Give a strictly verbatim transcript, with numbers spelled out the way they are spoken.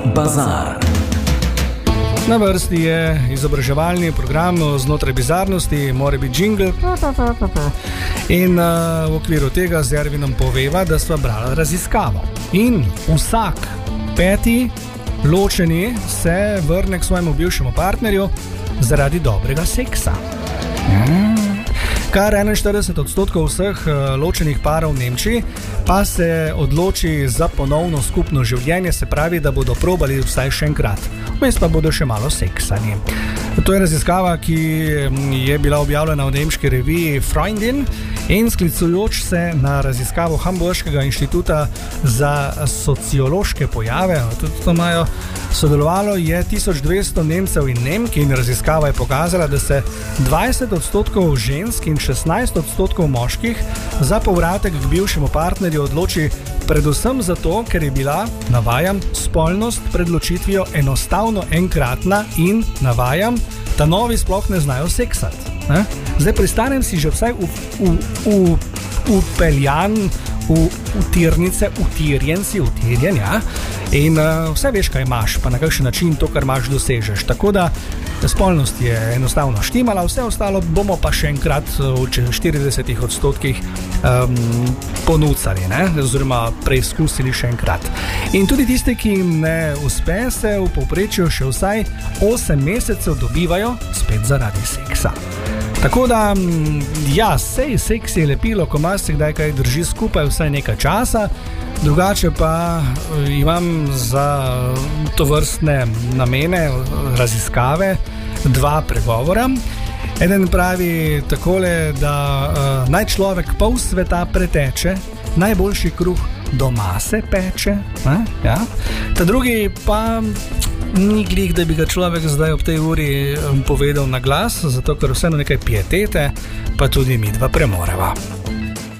Bazar. Na vrsti je izobraževalni program znotraj bizarnosti, mora biti jingle. In uh, v okviru tega z Ervinom poveva, da sva brala raziskavo. In vsak peti ločeni se vrne k svojemu bivšemu partnerju zaradi dobrega seksa. Mm. Kar enainštirideset odstotkov vseh ločenih parov v Nemčiji pa se odloči za ponovno skupno življenje, se pravi, da bodo probali vsaj še enkrat. Vmes pa bodo še malo seksani. To je raziskava, ki je bila objavljena v nemški reviji Freundin in sklicujoč se na raziskavo Hamburškega inštituta za sociološke pojave, tudi to imajo, sodelovalo je tisoč dvesto Nemcev in Nemk in raziskava je pokazala, da se dvajset odstotkov žensk in šestnajst odstotkov moških za povratek k bivšemu partnerju odloči predvsem zato, ker je bila, navajam, spolnost pred ločitvijo enostavno enkratna in, navajam, ta novi sploh ne znajo seksati. Ne? Zdaj pri starem si že vsaj upeljan v utirnice, utirjen si, utirjen, ja, in uh, vse veš, kaj imaš, pa na kakšen način to, kar imaš, dosežeš. Tako da spolnost je enostavno štimala, vse ostalo bomo pa še enkrat v štiridesetih odstotkih um, ponucali, ne? Oziroma preizkusili še enkrat. In tudi tisti, ki jim ne uspe, se v povprečju še vsaj osem mesecev dobivajo spet zaradi seksa. Tako da, ja, sej, seks je lepilo, ko marsikdaj kaj drži skupaj vsaj nekaj časa, drugače pa imam za to vrstne namene, raziskave, dva pregovora. Eden pravi takole, da uh, naj človek pol sveta preteče, najboljši kruh doma se peče, ne? Ja? Ta drugi pa ni glih, da bi ga človek zdaj ob tej uri povedal na glas, zato ker vseeno nekaj pietete, pa tudi midva premoreva.